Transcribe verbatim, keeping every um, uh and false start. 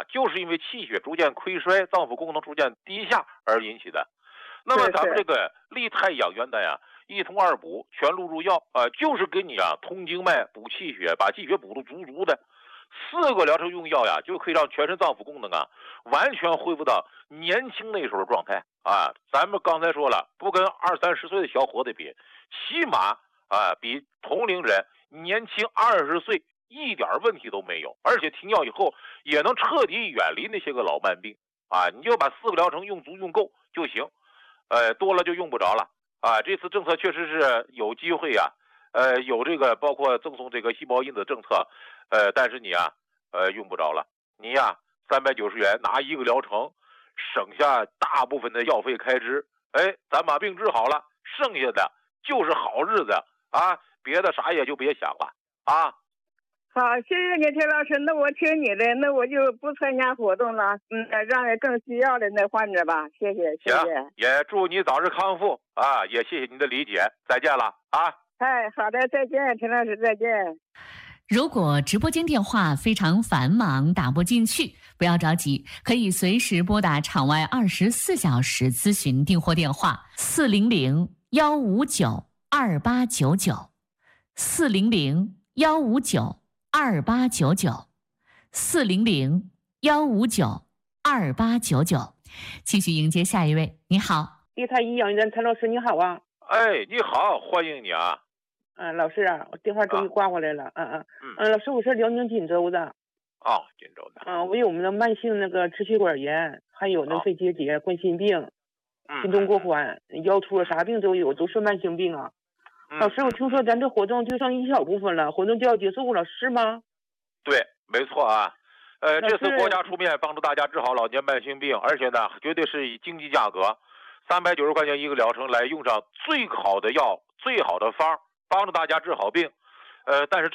就是因为气血逐渐亏衰，脏腑功能逐渐低下而引起的。那么咱们这个利太养元丹呀，一通二补，全录入药啊、呃，就是给你啊通经脉、补气血，把气血补得足足的。四个疗程用药呀，就可以让全身脏腑功能啊完全恢复到年轻那时候的状态啊。咱们刚才说了，不跟二三十岁的小伙子比，起码啊比同龄人年轻二十岁一点问题都没有，而且停药以后也能彻底远离那些个老慢病啊。你就把四个疗程用足用够就行，呃，多了就用不着了啊。这次政策确实是有机会呀、啊，呃，有这个包括赠送这个细胞因子政策。呃，但是你啊，呃，用不着了。你呀、啊，三百九十元拿一个疗程，省下大部分的药费开支。哎，咱把病治好了，剩下的就是好日子啊！别的啥也就别想了啊。 好，谢谢你，田老师。那我听你的，那我就不参加活动了。嗯，让更需要的那患者吧。谢谢，谢谢。 也祝你早日康复啊！也谢谢您的理解。再见了啊！ 哎，好的，再见，田老师，再见。 如果直播间电话非常繁忙打不进去，不要着急，可以随时拨打场外二十四小时咨询订货电话四零零幺五九二八九九四零零幺五九二八九九四零零幺五九二八九九。继续迎接下一位。你好， 利太医养元陈老师，你好啊。 哎，你好，欢迎你啊。 嗯，老师啊，我电话终于挂过来了。嗯嗯嗯，老师，我是辽宁锦州的。 哦，锦州的。 嗯，我有我们的慢性那个支气管炎，还有那肺结节、冠心病，心动过缓，腰突啥病都有，都是慢性病啊。老师，我听说咱这活动就剩一小部分了，活动就要结束了，是吗？ 对，没错啊。呃，这次国家出面帮助大家治好老年慢性病，而且呢，绝对是以经济价格，三百九十块钱一个疗程来用上最好的药、最好的方，帮助大家治好病。呃，但是这